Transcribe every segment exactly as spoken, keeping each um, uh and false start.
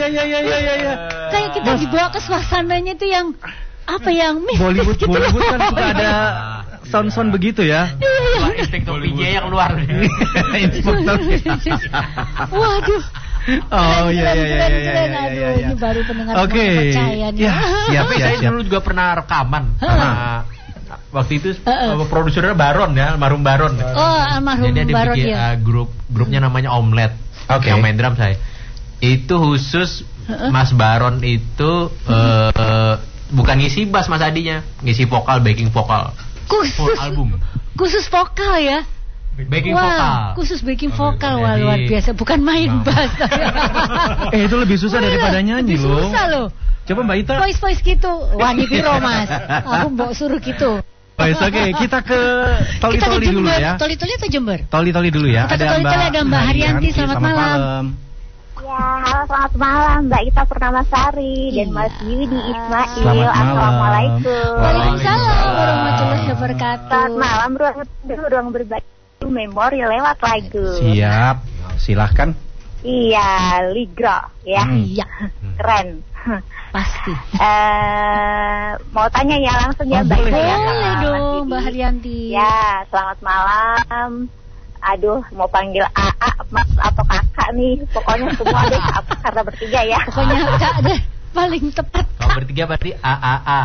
iya iya iya iya. Kayak kita dibawa ke suasananya itu yang apa yang Bollywood gitu. Bollywood kan suka ada sound-sound begitu ya. Wah, Inspektur P J yang keluar. Inspektur. Waduh. Oh iya iya iya iya iya. Ini baru pendengar Oke. percaya nih. Ya, siap, Tapi siap, saya siap. dulu juga pernah rekaman sama waktu itu uh, produsernya Baron ya, almarhum Baron. Oh, almarhum Jadi ada Baron bikin ya. uh, grup grupnya namanya Omelet. Oke. Yang main drum saya. Itu khusus Mas Baron itu uh, uh, bukan ngisi bass Mas Adinya, ngisi vokal, backing vokal. Khusus Full album. Khusus vokal ya. Backing Wah, vokal. khusus backing vokal. Jadi, Wah, luar biasa, bukan main bass. Eh itu lebih susah daripada nyanyi Lebih loh. susah loh. Coba Mbak Ita. Voice voice gitu. Wah, ini biro Mas. Aku mau suruh gitu. Oke, oke, kita ke Kita ke Toli-Toli dulu Jember. ya. Toli-toli atau Jember? Toli-Toli dulu ya. Kita ke Toli-Toli, ada Mbak Haryanti, selamat malam. Ya, halo selamat malam Mbak Ita Purnamasari dan Mas Yudi Ismail. Selamat malam. Assalamualaikum. Waalaikumsalam warahmatullahi wabarakatuh. Selamat malam, ruang ruang berbagi memori lewat lagu. Siap, silahkan. Iya, Ligro ya. Iya, Keren. pasti. Eh, mau tanya ya langsung ya Oh, Mbak boleh. Ita ya. Boleh sama dong, Mas Mbak Yudi. Haryanti. Ya, selamat malam. Aduh, mau panggil A A, Mas atau Kakak nih. Pokoknya semua deh apa karena bertiga ya. Pokoknya Kak deh paling tepat. Kalau bertiga berarti A A A.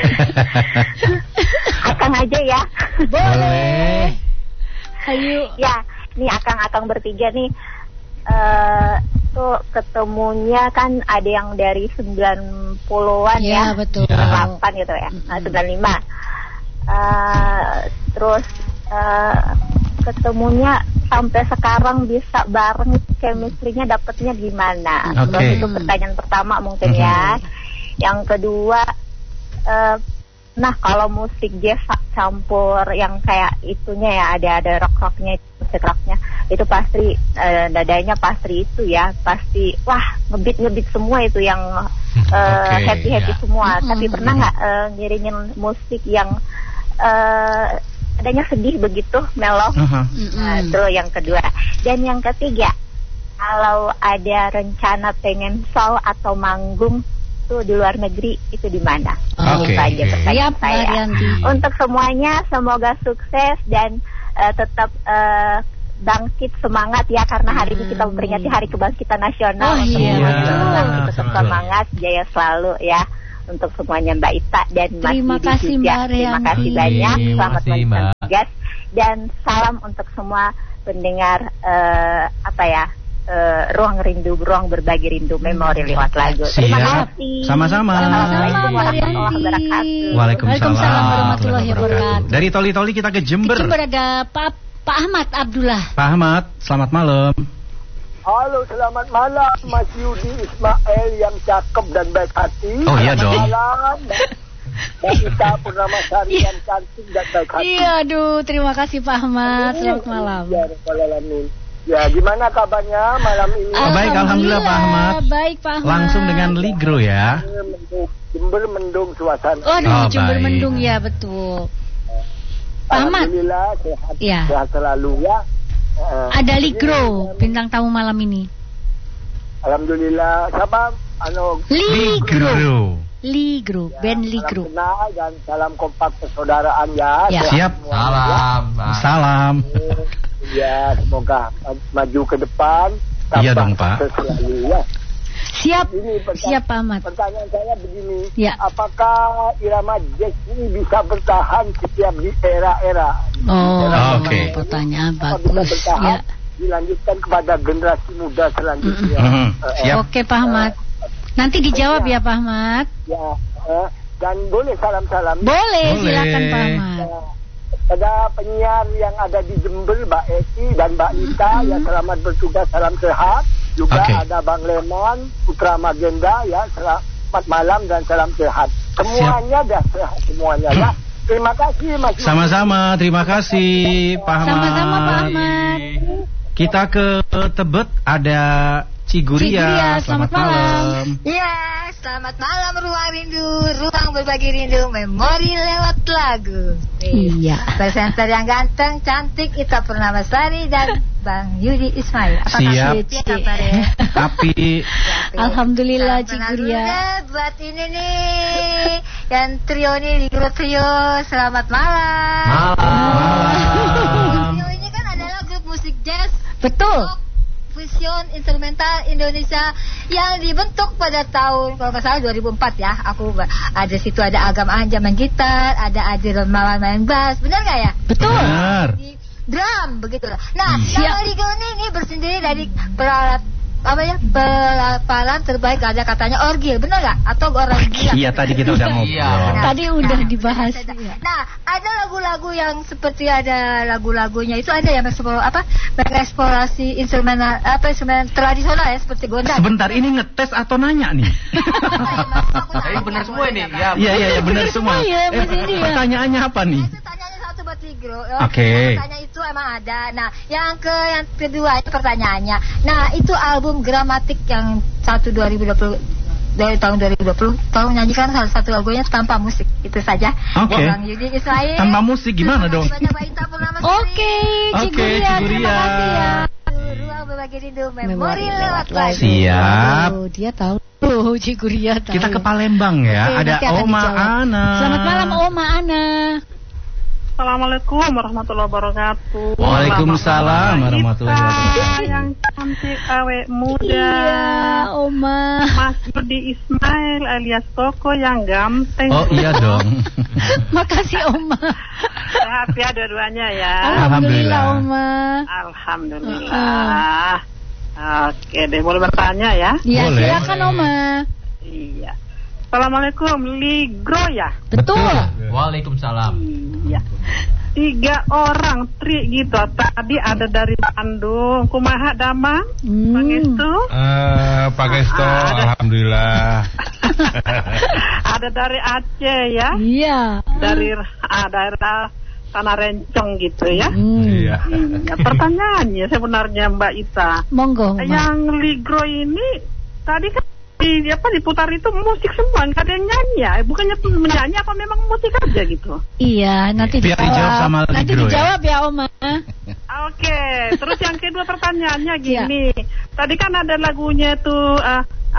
Akang aja ya. Boleh. Ayo. Ya, nih akang-akang bertiga nih. Eh, tuh ketemunya kan ada yang dari sembilan puluhan ya. Iya, betul. sembilan puluh delapan gitu ya. Nah, sembilan puluh lima. Eh, terus eh, ketemunya sampai sekarang bisa bareng, chemistry-nya dapetnya gimana? Oke. Terus itu pertanyaan pertama mungkin ya. Yang kedua, eh, nah kalau musik jazz campur yang kayak itunya ya, ada ada rock rocknya, musik rocknya itu pasti eh, dadanya pasti itu ya, pasti wah ngebit ngebit semua itu yang eh, Oke, happy happy ya. semua. Mm-hmm. Tapi pernah nggak eh, ngiringin musik yang eh, adanya sedih begitu, mellow? Uh-huh. Nah, itu yang kedua. Dan yang ketiga, kalau ada rencana pengen show atau manggung tuh di luar negeri, itu di mana? Oke, Itu aja oke. pertanyaan Siap, saya. Mbak Rianti. Untuk semuanya semoga sukses dan eh, tetap eh, bangkit semangat ya, karena hari ini kita memperingati Hari Kebangkitan Nasional. Oh, Untuk iya, semuanya betul. tetap semangat, jaya selalu ya. Untuk semuanya Mbak Ita dan Mas Terima Yudi kasih, juga. Mbak Terima Rianti. kasih banyak. Terima Selamat kasih, melanjutkan Mbak. tugas dan salam untuk semua pendengar eh, apa ya eh, ruang rindu, ruang berbagi rindu memori lewat lagu. Terima Siap. kasih. Sama-sama. Assalamualaikum Sama-sama, Mbak warahmatullahi Rianti. wabarakatuh. Waalaikumsalam warahmatullahi wabarakatuh. Dari Toli-Toli kita ke Di Jember. Jember ada Pak Pak Ahmad Abdullah. Pak Ahmad, selamat malam. Halo, selamat malam Mas Yudi Ismail yang cakep dan baik hati. Oh, iya Selamat dong. malam Mbak Ita Purnamasari yang cantik dan baik hati. Iya, aduh, terima kasih Pak Ahmad. Selamat malam. Ya, Rabbal Alamin. Ya, gimana kabarnya malam ini? Oh, baik, alhamdulillah, Pak Ahmad. Baik, Pak Ahmad. Langsung dengan Ligro ya. Mendung, Jember mendung suasana. Oh, aduh, Oh, Jember baik. mendung ya, betul. Pak Ahmad. Alhamdulillah sehat, Iya. sehat selalu ya. Eh, Ada Ligro, bintang tamu malam ini. Alhamdulillah. Siapa? Anu, Ligro. Ligro, ya, band salam Ligro. kenal dan salam kompak persaudaraan ya. Ya. Sehat Siap. semua, ya. Salam. Pak. Salam. Ya, semoga maju ke depan. Iya tambah dong, Pak. sukses selalu, ya. Siap, Ini pertanyaan- siap Pak Ahmad. Pertanyaan saya begini, Ya. apakah irama jazz ini bisa bertahan setiap di era-era? Oh, Era Oke. pertanyaan apa bisa bagus. bertahan, Ya. dilanjutkan kepada generasi muda selanjutnya? Mm-mm. Eh, Siap. Oke, Pak Ahmad. Nanti dijawab ya, Pak Ahmad. Ya, eh, dan boleh salam-salam. Boleh, Boleh. silakan Pak Ahmad. Ya, pada penyiar yang ada di Jember, Mbak Eti dan Mbak Ita, ya selamat bertugas, salam sehat. Juga Oke. ada Bang Lemon, Putra Magenda, ya selamat malam dan salam sehat. Semuanya dah sehat semuanya ya. Terima kasih Mas. Sama-sama, terima kasih Pak Ahmad. Sama-sama Pak Ahmad. Kita ke Tebet, ada Ciguria. Ciguria, selamat malam. Iya, selamat malam Ruang Rindu, ruang berbagi rindu, memori lewat lagu. Iya. Presenter yang ganteng, cantik, Ita Purnamasari dan Bang Yudi Ismail. Apa Siap. kabar ya? Api. Alhamdulillah Salam kenal Ciguria. dulu buat ini nih, yang trio nih, Ligro Trio. Selamat malam. Malam. Trio ini kan adalah grup musik jazz, Betul. rock, fusion instrumental Indonesia yang dibentuk pada tahun kalau nggak salah dua ribu empat ya. Aku ada situ ada Agam Anja main gitar, ada Adi Ramawan main bass, benar nggak ya? Betul. Benar. Di drum begitu lah. Nah, Siap. nama Ligo ini, ini bersendiri dari peralat apa ya pelaparan terbaik, ada katanya orgil, benar nggak? Atau orang gila? Iya, tadi kita udah ngobrol. Iya. Tadi udah dibahas. Nah, ada lagu-lagu yang seperti ada lagu-lagunya itu ada yang eksplor apa mengeksplorasi instrumen apa instrumen tradisional ya seperti gondang. Sebentar, ini ngetes atau nanya nih? Tapi benar semua ini. Ya. Iya, iya, iya, benar semua. ya, Mas Eh, Indi ya. pertanyaannya apa nih? Itu tanyanya satu buat Ligro. Oke. Pertanyaan itu emang ada. Nah, yang ke yang kedua itu pertanyaannya. Nah, itu album Gramatik yang satu dua ribu dua puluh dari tahun dua ribu dua puluh. Tolong nyanyikan salah satu lagunya tanpa musik. Itu saja. Oke. Bang Yudi Ismail. Tanpa musik gimana dong? Terima kasih banyak, Mbak Ita Purnamasari. Oke, Oke, Ciguria. Terima Ciguria. kasih ya. Ruang berbagi rindu, memori lewat lagu. Siap. Oh, dia tahu. Oh, Ciguria tahu. Kita ke Palembang ya. Oke, Ada nanti akan Oma dijawab. Ana. Selamat malam Oma Ana. Assalamualaikum warahmatullahi wabarakatuh. Waalaikumsalam warahmatullahi wabarakatuh. Ita yang cantik, awet muda. Iya, Oma. Mas Yudi Ismail alias Koko yang ganteng. Oh iya dong. Makasih Oma. Sehat ya dua-duanya ya. Alhamdulillah Oma. Alhamdulillah. Oke deh, boleh bertanya ya? Iya, Boleh. silakan Oma. Iya. Assalamualaikum, Ligro ya? Betul. Waalaikumsalam. Iya. Tiga orang tri gitu. Tadi ada dari Bandung, Kumaha Damang, Hmm. Pangestu. Eh, Pak Gesto, Ah, ada. alhamdulillah. Ada dari Aceh ya, Iya. dari ah, daerah Tanah Rencong gitu ya. Hmm. Iya. Iya, pertanyaannya sebenarnya Mbak Ita, Monggo. Oma. yang Ligro ini tadi kan di apa diputar itu musik semua, nggak ada yang nyanyi ya? Bukannya tuh menyanyi apa memang musik aja gitu? Iya, nanti Biar dijawab sama Nanti Ligro ya. dijawab ya Oma. Oke, terus yang kedua pertanyaannya Iya. gini, tadi kan ada lagunya tuh ah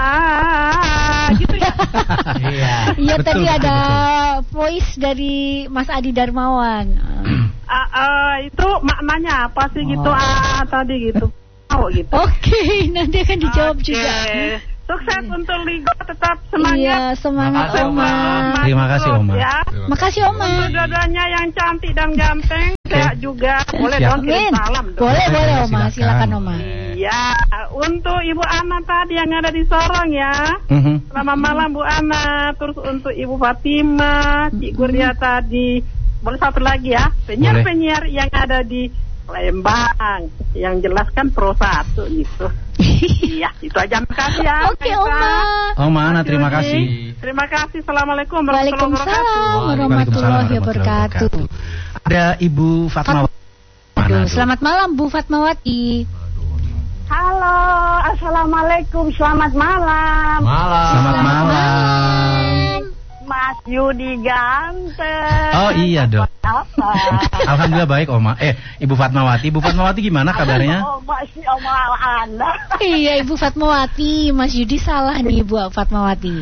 ah gitu ya. Iya. Iya, Betul, tadi betul, ada voice dari Mas Adi Darmawan. Ah, ah, itu maknanya apa sih gitu? Oh. Ah tadi gitu. Oh gitu. Oke, nanti akan dijawab Oke. juga. Sukses untuk Ligo, tetap semangat. Iya, semangat Makasih, Oma. Oma. Terima kasih, Oma. Ya. Makasih Oma. Untuk dua-duanya yang cantik dan ganteng, saya juga boleh Siap. dong kirim Amin. salam dong. Boleh, boleh Oma, Silakan. silakan Oma. Iya, untuk Ibu Ana tadi yang ada di Sorong ya. Mhm. Selamat malam Bu Ana. Terus untuk Ibu Fatima, Cik Guria tadi. Boleh satu lagi ya, penyiar-penyiar yang ada di Palembang, yang jelaskan pro satu gitu. Iya, itu aja. Makasih ya. Oke Kak Ita. Oma. Oma Ana, terima Yudi. kasih. Terima kasih. Assalamualaikum warahmatullahi Waalaikumsalam wabarakatuh. warahmatullahi wabarakatuh. Ada Ibu Fatma. Aduh, selamat malam Bu Fatmawati. Halo, assalamualaikum, selamat malam. Malam. Selamat malam. Mas Yudi ganteng. Oh iya dong. Apa? Alhamdulillah baik Oma. Eh, Ibu Fatmawati. Ibu Fatmawati gimana kabarnya? Oh, masih Oma Anda. Iya Ibu Fatmawati, Mas Yudi salah nih Bu Fatmawati.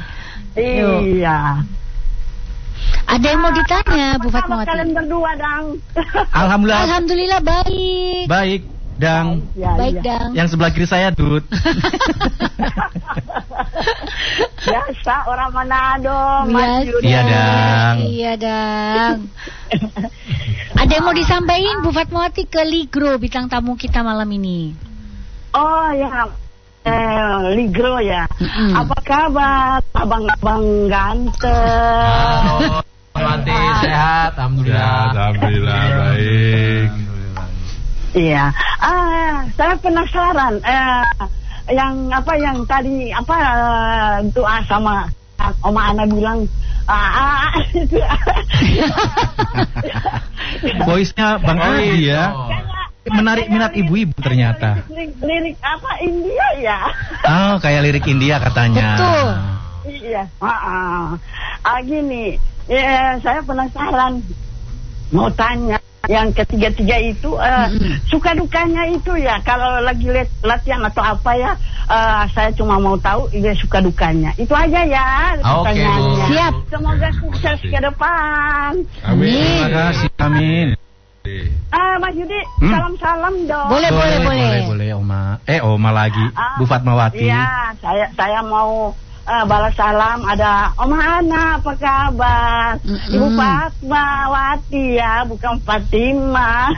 Iya. Ada yang mau ditanya Bu Apa kabar kalian Fatmawati? berdua, Dang? Alhamdulillah Alhamdulillah baik. baik. Dang. Ya, Baik iya. Dang. Yang sebelah kiri saya Dut. Biasa orang Manado, Mas Biasa. Yudi. Iya, Dang. Iya Dang. Ada yang mau disampaikan Bu Fatmawati ke Ligro bintang tamu kita malam ini? Oh ya, eh, Ligro ya. Mm-mm. Apa kabar, abang-abang ganteng? Halo. Mati sehat, Ya, alhamdulillah. alhamdulillah baik. Iya. Ah, saya penasaran. Eh, yang apa yang tadi apa eh, doa sama Oma Ana bilang. Ah, ah, itu. Voice-nya Bang Oh, Adi iya. ya. Menarik minat ibu-ibu ternyata. Lirik, lirik apa India ya? Oh, kayak lirik India katanya. Betul. Iya. ya. Ah, ah, gini, ya, saya penasaran mau tanya. Yang ketiga-tiga itu uh, mm-hmm. suka dukanya itu ya kalau lagi let- latihan atau apa ya, uh, saya cuma mau tahu dia suka dukanya. Itu aja ya pertanyaannya. Okay. Siap. Semoga sukses ke depan. Amin. Terima kasih. Amin. Ah, Mas Yudi, hmm? salam-salam dong. Boleh, boleh, boleh. Boleh, boleh, Oma. Eh, Oma lagi. Ah, Bu Fatmawati. Iya, saya saya mau uh, balas salam. Ada Oma Ana, apa kabar? Mm-mm. Ibu Fatmawati ya, bukan Fatima.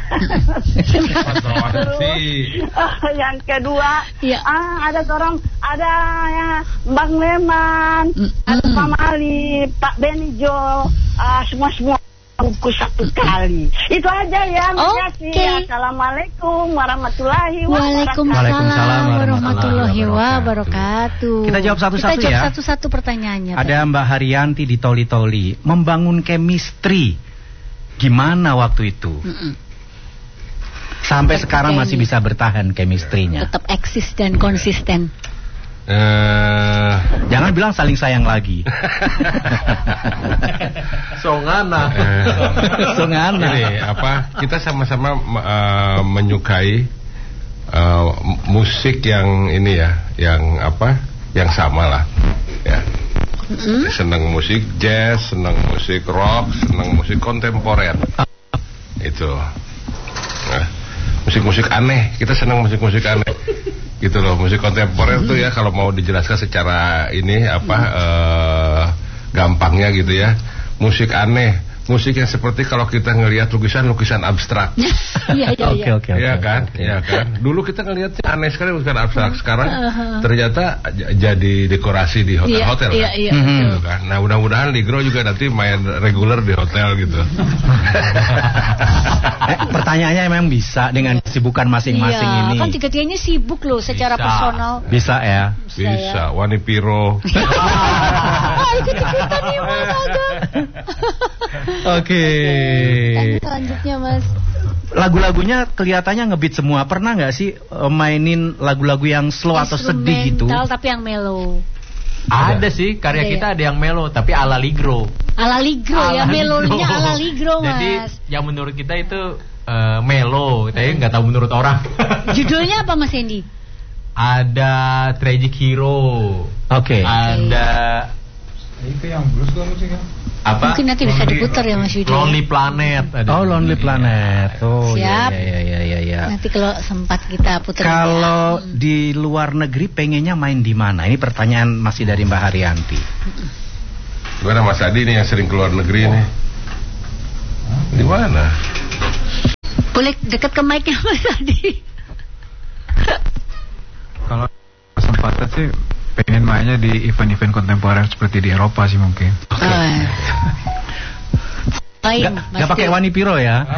Terus uh, yang kedua, ya. ah, ada orang, ada ya, Bang Leman, Mm-mm. ada Pak Mali, Pak Benijo, uh, semua-semua. Buku satu kali. Itu aja ya. Makasih. Okay. Assalamualaikum warahmatullahi wabarakatuh. Waalaikumsalam warahmatullahi wabarakatuh. Kita jawab satu-satu ya. Kita jawab satu-satu pertanyaannya. Ada Mbak Haryanti di Toli-Toli. Membangun chemistry. Gimana waktu itu? Mm-mm. Sampai Tetap sekarang masih bisa bertahan chemistry-nya. Tetap eksis dan konsisten. Uh, Jangan bilang saling sayang lagi. Songana. Songana. Ini apa? Kita sama-sama uh, menyukai uh, musik yang ini ya, yang apa? Yang sama lah. Ya. Mm-hmm. Senang musik jazz, senang musik rock, senang musik kontemporer. Itu. Nah, musik-musik aneh. Kita senang musik-musik aneh. Gitu loh, musik kontemporer tuh ya kalau mau dijelaskan secara ini apa uh, gampangnya gitu ya, musik aneh, musik yang seperti kalau kita ngelihat lukisan-lukisan abstrak. Iya iya iya. Oke oke. Iya kan, iya kan. Dulu kita ngelihatnya aneh sekali lukisan abstrak, sekarang ternyata j- jadi dekorasi di hotel-hotel. Iya kan? iya. Mm-hmm. Gitu kan. Nah mudah-mudahan Ligro juga nanti main reguler di hotel gitu. Eh, pertanyaannya memang bisa dengan kesibukan masing-masing iya, ini. Kan tiga-tiganya sibuk loh secara bisa. personal. Bisa ya. Bisa, bisa. Wani Piro. Ah, ikut-ikutan nih Mas Agam. Oke. Selanjutnya Mas. Lagu-lagunya kelihatannya ngebeat semua. Pernah nggak sih uh, mainin lagu-lagu yang slow atau sedih gitu? Instrumental tapi yang mellow. Ada sih, karya ada kita ya? ada yang melo, tapi ala Ligro. Ala Ligro ya, melonya ala Ligro Mas. Jadi yang menurut kita itu uh, melo, tapi nggak tahu menurut orang. Judulnya apa Mas Hendy? Ada Tragic Hero. Oke. Okay. Ada itu yang blues tuh musiknya. Apa? Mungkin nanti bisa diputar ya Mas Yudi. Lonely Planet. Ada. Oh Lonely Planet. Oh siap. Ya ya ya ya. Nanti kalau sempat kita putar. Kalau hmm. di luar negeri pengennya main di mana? Ini pertanyaan masih dari Mbak Haryanti. Gimana Mas Adi nih yang sering keluar negeri nih? Di mana? Boleh dekat ke mic-nya Mas Adi. Kalau kesempatan sih pengen mainnya di event-event kontemporer seperti di Eropa sih mungkin. Oke. Okay. Doain, Gak pakai Wani Piro ya?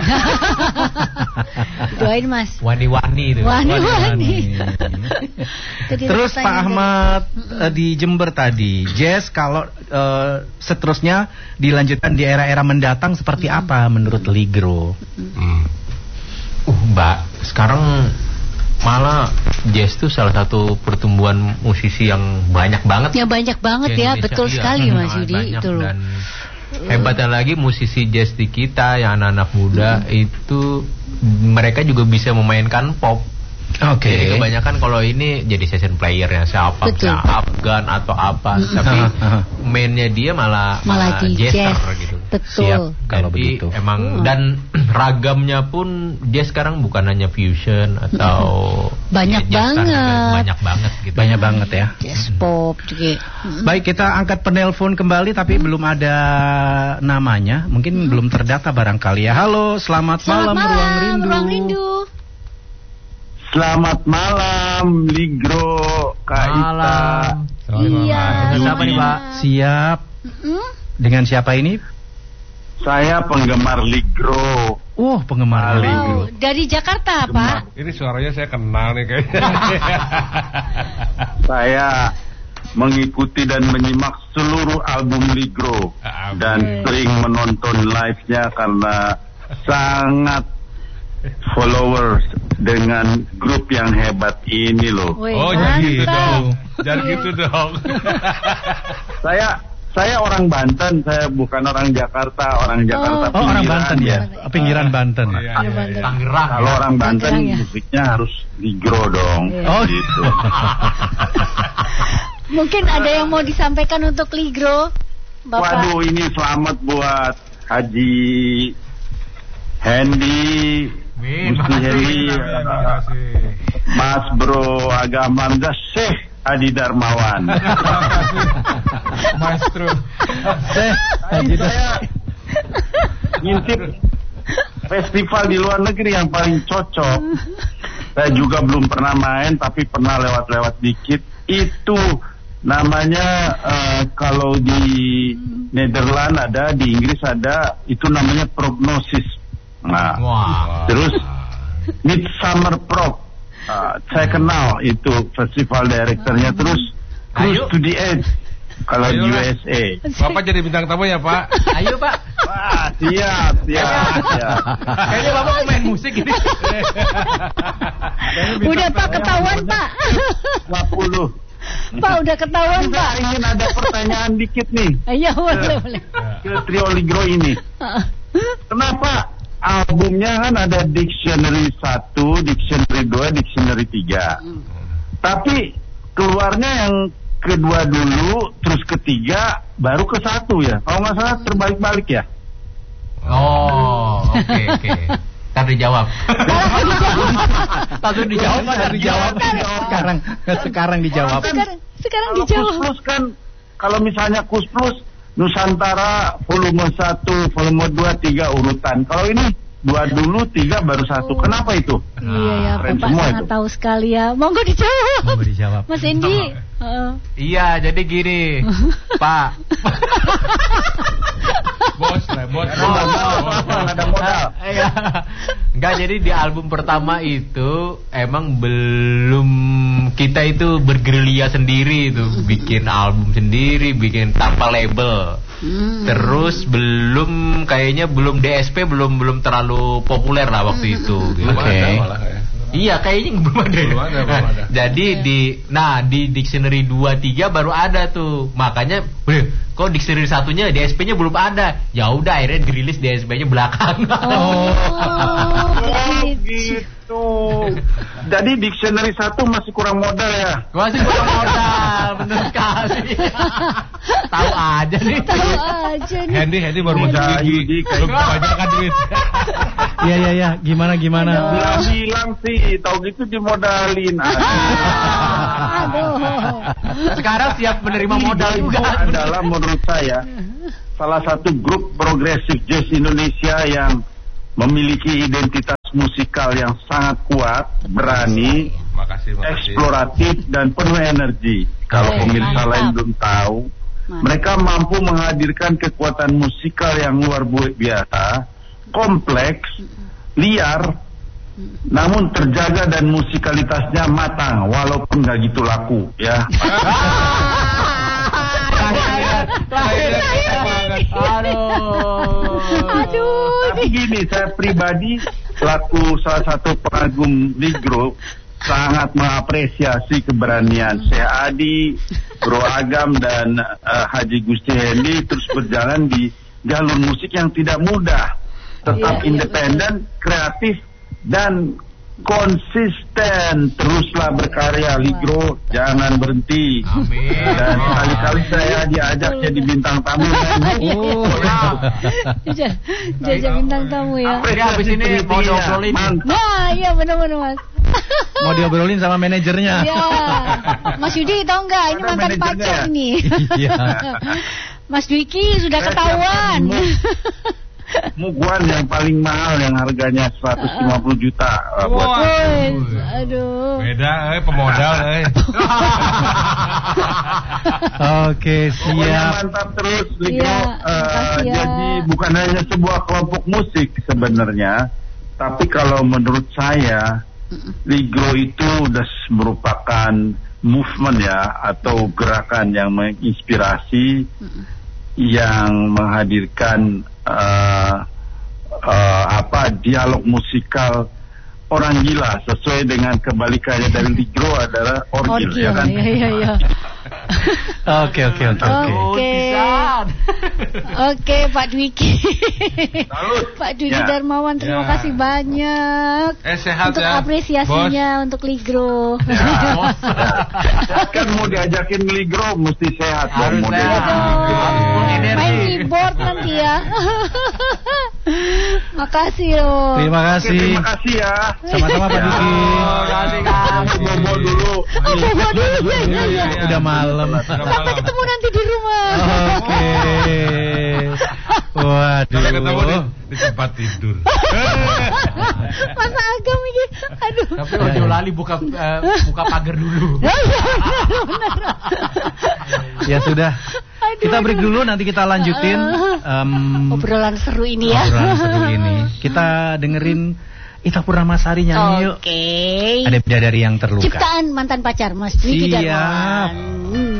Doain Mas. Wani-wani itu. Wani-wani. Terus Pak Ahmad uh, di Jember tadi, jazz kalau uh, seterusnya dilanjutkan di era-era mendatang seperti hmm. apa menurut Ligro? Hmm. Uh Mbak, sekarang malah jazz itu salah satu pertumbuhan musisi yang banyak banget. Ya banyak banget ya, betul iya. sekali Mas Yudi itu loh. Dan hebatnya lagi musisi jazz di kita yang anak-anak muda hmm. itu mereka juga bisa memainkan pop. Oke. Okay. Jadi kebanyakan kalau ini jadi session player ya, siapa bisa Afgan atau apa, mm-hmm. tapi mainnya dia malah malah di jazz gitu. Betul. Siap, kalau jadi begitu. Emang mm. dan ragamnya pun jazz sekarang bukan hanya fusion atau mm. banyak ya, banget. Banyak banget gitu. Banyak banget ya. Jazz pop juga. Mm. Baik, kita angkat penelpon kembali tapi mm. belum ada namanya, mungkin mm. belum terdata barangkali ya. Halo, selamat, selamat malam, malam Ruang Rindu. Ruang Rindu. Selamat malam, Ligro, Kak Ita. Iya. Dengan siapa nih, Pak? Siap. Mm-hmm. Dengan siapa ini? Saya penggemar Ligro. Oh, penggemar oh, Ligro. Dari Jakarta, Pak? Ini suaranya saya kenal nih kayaknya. Saya mengikuti dan menyimak seluruh album Ligro. Dan sering menonton live-nya karena sangat followers dengan grup yang hebat ini loh. Wih, Oh, jangan gitu dong. Jangan gitu dong. Saya saya orang Banten, saya bukan orang Jakarta. Orang Jakarta Oh, orang pinggiran Banten ya. Pinggiran Banten. Iya, iya, iya. Tangerang. Kalau orang Banten Tangerang ya. musiknya harus ligro dong. Iya. Oh, Gitu. Mungkin ada yang mau disampaikan untuk Ligro, Bapak. Waduh, ini selamat buat Haji Hendy, Min, Gusti Hendy, Terima kasih. Mas Bro Agama Syekh Adi Darmawan. Maestro. Syekh Tadi saya ngintip festival di luar negeri yang paling cocok. Saya juga belum pernah main, tapi pernah lewat-lewat dikit. Itu namanya uh, kalau di Nederland ada, di Inggris ada, itu namanya Prognosis. Nah, Wah. terus Midsummer Prog, uh, saya kenal itu festival direkturnya. Terus Cruise Ayo. to the Edge kalau di U Ayolah. S A. Bapak jadi bintang tamu ya, Pak? Ayo Pak. Wah, siap, siap, siap. Kayaknya Bapak pemain musik ini. Udah Pak ketahuan Pak. lima puluh. Pak udah ketahuan Saya Pak. ingin ada pertanyaan dikit nih Iya boleh boleh. ke trio Ligro ini. Kenapa albumnya kan ada Dictionary satu, Dictionary dua, Dictionary tiga. Tapi keluarnya yang kedua dulu, terus ketiga, baru ke satu ya. Kalau nggak salah terbalik-balik ya. Oh, oke oke. Ntar dijawab. langsung dijawab, langsung dijawab. Sekarang, sekarang dijawab. Sekarang sekarang Kalau dijawab. Kus Plus kan, kalau misalnya Kus Plus, Nusantara volume satu, volume dua, tiga urutan. Kalau ini dua dulu, tiga baru satu. Kenapa itu? Iya ya, Keren Bapak semua sangat itu. tahu sekali ya. Monggo dijawab. Mau dijawab. Mas Endi. Heeh. Iya, jadi gini, Pak. Bos lah, bos. Karena nggak mau, nggak ada modal. Iya. Enggak, jadi di album pertama itu emang belum, kita itu bergerilya sendiri itu, bikin album sendiri, bikin tanpa label. Hmm. Terus belum, kayaknya belum D S P, belum belum terlalu populer lah waktu itu. Gitu. Belum Oke. ada malah ya. Iya, kayaknya belum ada. Belum ada, belum Nah, ada. Jadi di nah di dictionary dua tiga baru ada tuh. Makanya, "Wih, kok dictionary satunya D S P-nya belum ada?" Ya udah akhirnya dirilis D S P-nya belakangan. Oh, Oh, gitu. gitu. Jadi Dictionary satu masih kurang modal ya. Masih kurang modal, bener sekali. Tahu aja nih. Tahu aja nih. Handy, Handy baru masuk Udah, gigi. Yudi, kayak- Belum kebanyakan duit. Iya, iya, iya. Gimana, gimana? Bilang-bilang sih, tahu gitu dimodalin. Aduh. Sekarang siap menerima modal Itu juga. adalah menurut saya salah satu grup progresif jazz Indonesia yang memiliki identitas musikal yang sangat kuat, berani, Makasih, makasih. eksploratif dan penuh energi. Kalau Oke, pemirsa mantap. lain belum tahu, Mantap. mereka mampu menghadirkan kekuatan musikal yang luar biasa, kompleks, liar, namun terjaga dan musikalitasnya matang, walaupun nggak gitu laku, ya. Aduh. Aduh. Tapi gini, saya pribadi selaku salah satu pengagum Ligro sangat mengapresiasi keberanian Syekh Adi, Bro Agam dan eh, Haji Gusti Hendy terus berjalan di jalur musik yang tidak mudah, tetap Iya, iya, independen, kreatif dan konsisten. Teruslah berkarya Ligro, jangan berhenti. Amin. Dan sekali-kali saya diajak jadi bintang tamu. Oh. Jajah jajah bintang tamu ya. Jadi habis ini mau diobrolin. Mantap. Nah, iya benar-benar Mas. Mau diobrolin sama manajernya. Ya, Mas Yudi tahu nggak? Ini Ada mantan manajernya pacar ya? nih. Iya. Mas Dwiki sudah Saya ketahuan. siapkan Muguan yang paling mahal yang harganya seratus lima puluh juta uh, buat Wah. Woi, aduh. Beda, eh, pemodal, eh. Oke, Pokoknya siap. mantap terus Ligro. Iya, Eh, makasih ya. Jadi bukan hanya sebuah kelompok musik sebenarnya, tapi kalau menurut saya Ligro itu udah merupakan movement ya, atau gerakan yang menginspirasi, yang menghadirkan uh, uh, apa dialog musikal orang gila, sesuai dengan kebalikannya dari Ligro adalah orgil, Orgil, ya kan? iya, iya, iya. Oke oke oke oke. Oke. Oke, Pak Dwiki. Pak Dwiki Ya. Darmawan, terima Ya. kasih banyak. Eh, sehat untuk ya, apresiasinya untuk Ligro. Ya. Kan mau diajakin Ligro mesti sehat dong. Mau Iya diajakin. dong. Main keyboard nanti ya. Makasih loh. Terima kasih. Terima kasih ya. Sama-sama Pak Dwiki. Kasih Kang. Bobo dulu. Oh, bobo dulu ya, ya, ya. Udah malam. Sampai ketemu nanti di rumah. Oke. Waduh. Sampai ketemu di, di tempat tidur. Masa Agam ini. Aduh. Tapi Ojo Lali buka eh, buka pagar dulu. Ya sudah. Kita break dulu, nanti kita lanjutin um, obrolan seru ini ya. obrolan seru ini. Kita dengerin Ita Purnamasari nyanyi yuk. Oke. Ada bidadari yang terluka. Ciptaan mantan pacar Mas Dwiki Siap. Darmawan. Hmm.